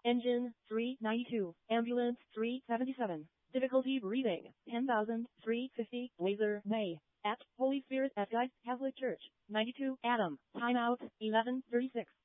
Engine 392. Ambulance 377. Difficulty breathing 10,350. Laser May. At Holy Spirit Baptist Catholic Church. 92 Adam. Timeout 11:36.